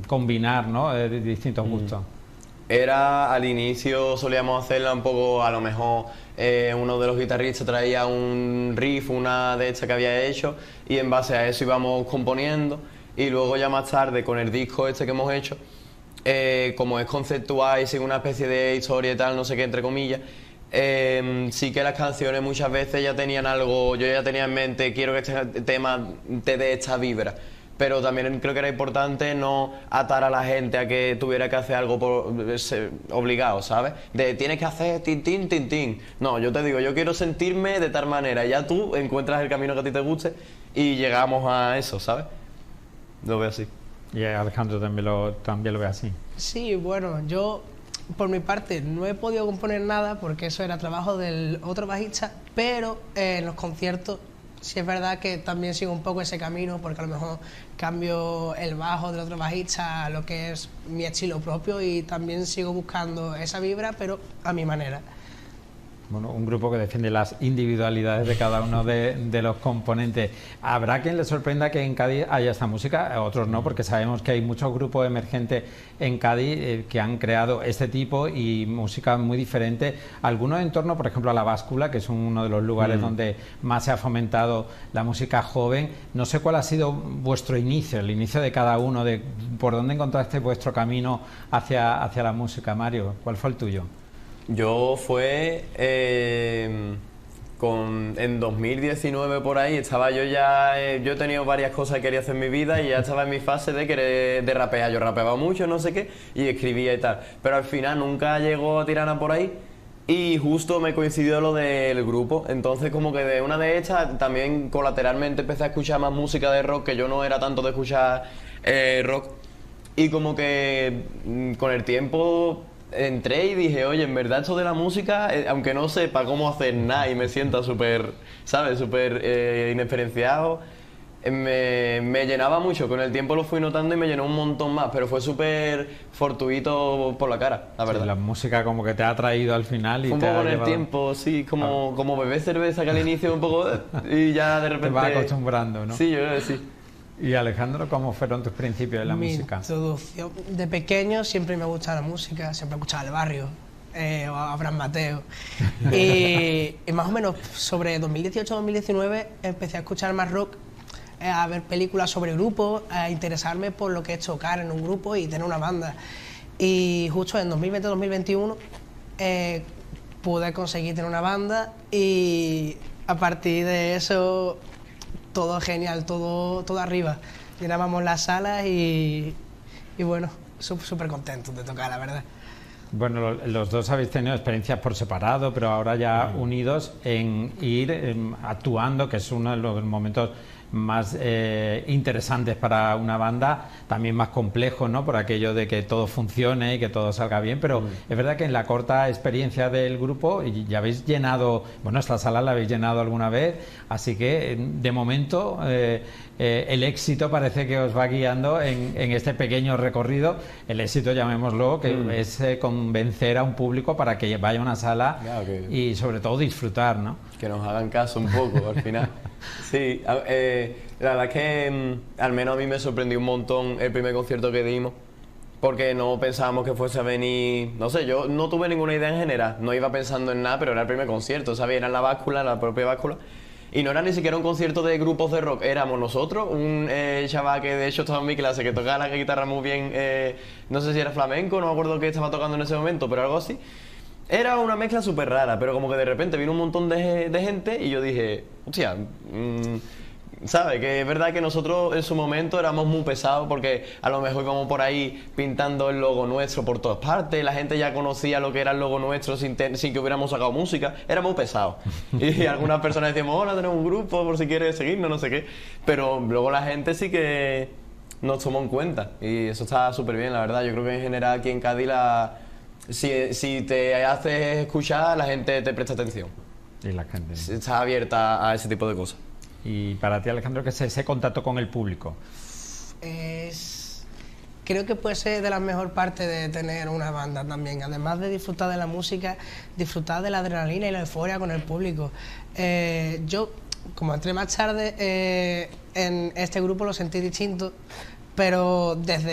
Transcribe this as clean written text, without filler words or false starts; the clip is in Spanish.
combinar, ¿no? De distintos gustos. Era, al inicio solíamos hacerla un poco, a lo mejor uno de los guitarristas traía un riff, una de estas que había hecho, y en base a eso íbamos componiendo, y luego ya más tarde con el disco este que hemos hecho, como es conceptual y sigue una especie de historia y tal, no sé qué, entre comillas, sí que las canciones muchas veces ya tenían algo, yo ya tenía en mente, quiero que este tema te dé esta vibra. Pero también creo que era importante no atar a la gente a que tuviera que hacer algo obligado, ¿sabes? De tienes que hacer tin, tin, tin, tin. No, yo te digo, yo quiero sentirme de tal manera. Ya tú encuentras el camino que a ti te guste y llegamos a eso, ¿sabes? Lo veo así. Y Alejandro también lo ve así. Sí, bueno, yo por mi parte no he podido componer nada porque eso era trabajo del otro bajista, pero en los conciertos sí es verdad que también sigo un poco ese camino, porque a lo mejor cambio el bajo del otro bajista a lo que es mi estilo propio y también sigo buscando esa vibra, pero a mi manera. Bueno, un grupo que defiende las individualidades de cada uno de los componentes. ¿Habrá quien le sorprenda que en Cádiz haya esta música? Otros no, porque sabemos que hay muchos grupos emergentes en Cádiz que han creado este tipo y música muy diferente. Algunos en torno, por ejemplo, a La Báscula, que es uno de los lugares donde más se ha fomentado la música joven. No sé cuál ha sido vuestro inicio, el inicio de cada uno, de por dónde encontraste vuestro camino hacia la música. Mario, ¿cuál fue el tuyo? Yo fue en 2019 por ahí, estaba yo ya, yo he tenido varias cosas que quería hacer en mi vida y ya estaba en mi fase de querer de rapear. Yo rapeaba mucho, no sé qué, y escribía y tal, pero al final nunca llegó a tirar a por ahí y justo me coincidió lo del grupo. Entonces como que de una de estas también colateralmente empecé a escuchar más música de rock, que yo no era tanto de escuchar rock, y como que con el tiempo entré y dije, oye, en verdad esto de la música, aunque no sepa cómo hacer nada y me sienta súper, ¿sabes? Súper inexperienciado, me llenaba mucho. Con el tiempo lo fui notando y me llenó un montón más, pero fue súper fortuito por la cara, la verdad. Sí, la música como que te ha traído al final y un te poco ha con el llevado... tiempo, sí, como beber cerveza que al inicio un poco y ya de repente... Te vas acostumbrando, ¿no? Sí, yo creo que sí. Y Alejandro, ¿cómo fueron tus principios en la música? Introducción. De pequeño siempre me gustaba la música, siempre escuchaba El Barrio, o a Abraham Mateo. y más o menos sobre 2018-2019 empecé a escuchar más rock, a ver películas sobre grupos, a interesarme por lo que es tocar en un grupo y tener una banda. Y justo en 2020-2021 pude conseguir tener una banda y a partir de eso... todo genial, todo arriba. Llenábamos las salas y bueno, súper contentos de tocar, la verdad. Bueno, los dos habéis tenido experiencias por separado, pero ahora ya unidos en ir actuando, que es uno de los momentos más interesantes para una banda, también más complejo, ¿no? Por aquello de que todo funcione y que todo salga bien, pero es verdad que en la corta experiencia del grupo ya habéis llenado, bueno, esta sala la habéis llenado alguna vez, así que de momento el éxito parece que os va guiando en este pequeño recorrido. El éxito, llamémoslo, que es convencer a un público para que vaya a una sala y sobre todo disfrutar, ¿no? Que nos hagan caso un poco al final. Sí, la verdad es que al menos a mí me sorprendió un montón el primer concierto que dimos, porque no pensábamos que fuese a venir, no sé, yo no tuve ninguna idea en general, no iba pensando en nada, pero era el primer concierto, ¿sabes? Era en la Báscula, la propia Báscula, y no era ni siquiera un concierto de grupos de rock, éramos nosotros, un chaval que de hecho estaba en mi clase, que tocaba la guitarra muy bien, no sé si era flamenco, no me acuerdo qué estaba tocando en ese momento, pero algo así. Era una mezcla súper rara, pero como que de repente vino un montón de gente y yo dije, hostia, ¿sabes? Que es verdad que nosotros en su momento éramos muy pesados porque a lo mejor íbamos por ahí pintando el logo nuestro por todas partes, la gente ya conocía lo que era el logo nuestro sin que hubiéramos sacado música, era muy pesado. Y algunas personas decíamos, hola, tenemos un grupo por si quieres seguirnos, no sé qué, pero luego la gente sí que nos tomó en cuenta y eso está súper bien, la verdad. Yo creo que en general aquí en Cádiz si te haces escuchar, la gente te presta atención. Y la gente está abierta a ese tipo de cosas. Y para ti, Alejandro, ¿qué es ese contacto con el público? Creo que puede ser de la mejor parte de tener una banda también. Además de disfrutar de la música, disfrutar de la adrenalina y la euforia con el público. Yo, como entré más tarde en este grupo, lo sentí distinto, pero desde